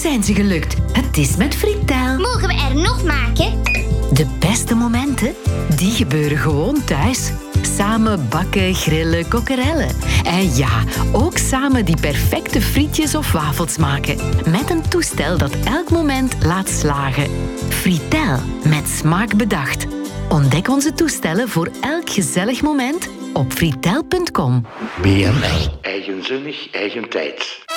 zijn ze gelukt. Het is met Fritel. Mogen we er nog maken? De beste momenten, die gebeuren gewoon thuis. Samen bakken, grillen, kokkerellen. En ja, ook samen die perfecte frietjes of wafels maken. Met een toestel dat elk moment laat slagen. Fritel, met smaak bedacht. Ontdek onze toestellen voor elk gezellig moment op fritel.com. BNL. Eigenzinnig, eigen tijd.